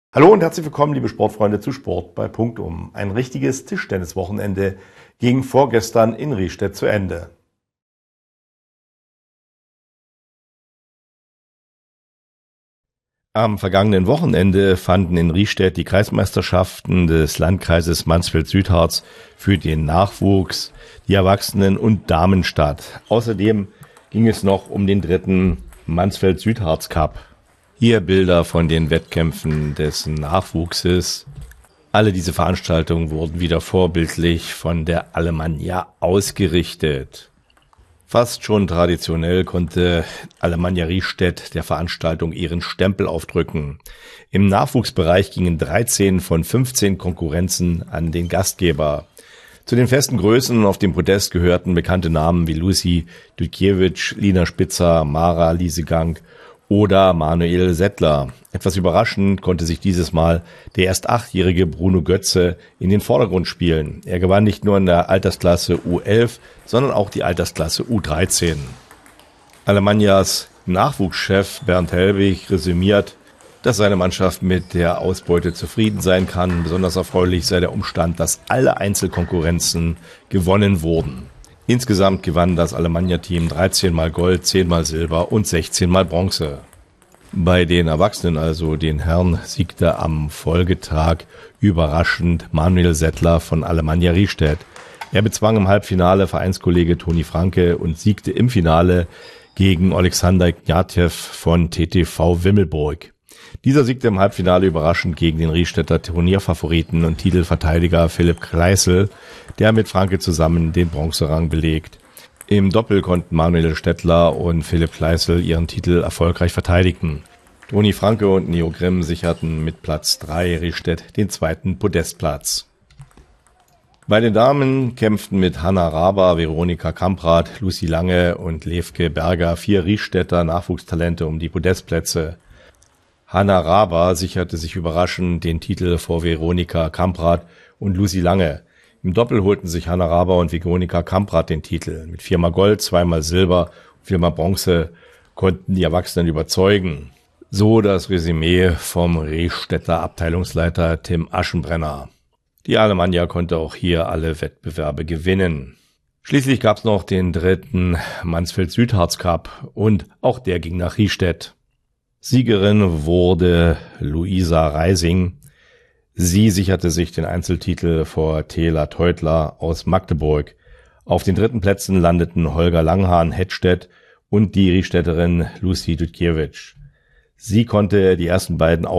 Hallo und herzlich willkommen, liebe Sportfreunde, zu Sport bei Punktum. Ein richtiges Tischtenniswochenende ging vorgestern in Riestedt zu Ende. Am vergangenen Wochenende fanden in Riestedt die Kreismeisterschaften des Landkreises Mansfeld-Südharz für den Nachwuchs, die Erwachsenen und Damen statt. Außerdem ging es noch um den dritten Mansfeld-Südharz Cup. Hier Bilder von den Wettkämpfen des Nachwuchses. Alle diese Veranstaltungen wurden wieder vorbildlich von der Alemannia ausgerichtet. Fast schon traditionell konnte Alemannia Riestedt der Veranstaltung ihren Stempel aufdrücken. Im Nachwuchsbereich gingen 13 von 15 Konkurrenzen an den Gastgeber. Zu den festen Größen auf dem Podest gehörten bekannte Namen wie Lucy Dudkiewicz, Lina Spitzer, Mara Liesegang oder Manuel Settler. Etwas überraschend konnte sich dieses Mal der erst 8-jährige Bruno Götze in den Vordergrund spielen. Er gewann nicht nur in der Altersklasse U11, sondern auch die Altersklasse U13. Alemannias Nachwuchschef Bernd Helwig resümiert, dass seine Mannschaft mit der Ausbeute zufrieden sein kann. Besonders erfreulich sei der Umstand, dass alle Einzelkonkurrenzen gewonnen wurden. Insgesamt gewann das Alemannia-Team 13 mal Gold, 10 mal Silber und 16 mal Bronze. Bei den Erwachsenen, also den Herren, siegte am Folgetag überraschend Manuel Settler von Alemannia Riestedt. Er bezwang im Halbfinale Vereinskollege Toni Franke und siegte im Finale gegen Alexander Ignatjew von TTV Wimmelburg. Dieser siegte im Halbfinale überraschend gegen den Riestetter Turnierfavoriten und Titelverteidiger Philipp Kleißl, der mit Franke zusammen den Bronzerang belegt. Im Doppel konnten Manuel Stettler und Philipp Kleißl ihren Titel erfolgreich verteidigen. Toni Franke und Neo Grimm sicherten mit Platz 3 Riestedt den zweiten Podestplatz. Bei den Damen kämpften mit Hanna Raber, Veronika Kamprad, Lucy Lange und Levke Berger 4 Riestetter Nachwuchstalente um die Podestplätze. Hanna Raber sicherte sich überraschend den Titel vor Veronika Kamprad und Lucy Lange. Im Doppel holten sich Hanna Raber und Veronika Kamprad den Titel. Mit 4 mal Gold, 2 mal Silber und 4 mal Bronze konnten die Erwachsenen überzeugen. So das Resümee vom Riestetter Abteilungsleiter Tim Aschenbrenner. Die Alemannia konnte auch hier alle Wettbewerbe gewinnen. Schließlich gab es noch den dritten Mansfeld-Südharz Cup und auch der ging nach Riestedt. Siegerin wurde Luisa Reising. Sie sicherte sich den Einzeltitel vor Tela Teutler aus Magdeburg. Auf den dritten Plätzen landeten Holger Langhahn-Hedstedt und die Riestetterin Lucy Dudkiewicz. Sie konnte die ersten beiden